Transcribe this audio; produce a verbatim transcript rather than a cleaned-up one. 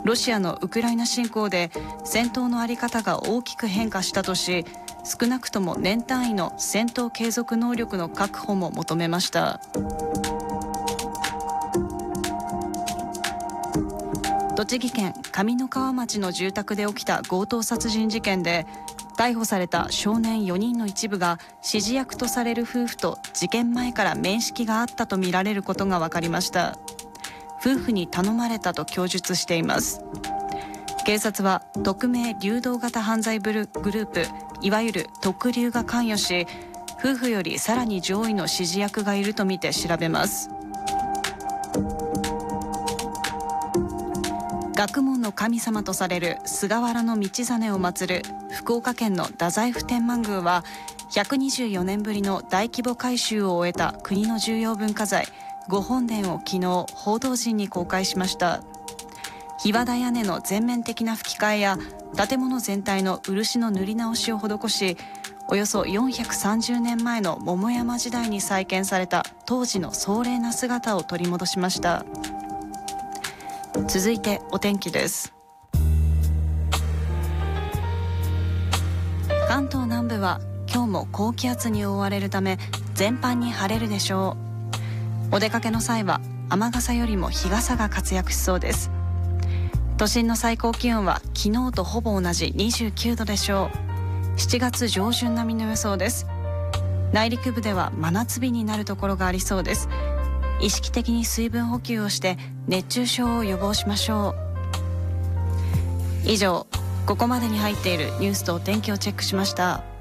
ロシアのウクライナ侵攻で戦闘の在り方が大きく変化したとし、少なくとも年単位の戦闘継続能力の確保も求めました。栃木県上三川町の住宅で起きた強盗殺人事件で、逮捕された少年よにんの一部が指示役とされる夫婦と事件前から面識があったとみられることが分かりました。夫婦に頼まれたと供述しています。警察は匿名流動型犯罪グループ、いわゆる特流が関与し、夫婦よりさらに上位の指示役がいるとみて調べます。学問の神様とされる菅原道真を祀る福岡県の太宰府天満宮は、ひゃくにじゅうよねんぶりの大規模改修を終えた国の重要文化財御本殿を昨日報道陣に公開しました。檜皮屋根の全面的な吹き替えや建物全体の漆の塗り直しを施し、およそよんひゃくさんじゅうねんまえの桃山時代に再建された当時の壮麗な姿を取り戻しました。続いてお天気です。関東南部は今日も高気圧に覆われるため全般に晴れるでしょう。お出かけの際は雨傘よりも日傘が活躍しそうです。都心の最高気温は昨日とほぼ同じにじゅうきゅうどでしょう。しちがつ上旬並みの予想です。内陸部では真夏日になるところがありそうです。意識的に水分補給をして熱中症を予防しましょう。以上、ここまでに入っているニュースとお天気をチェックしました。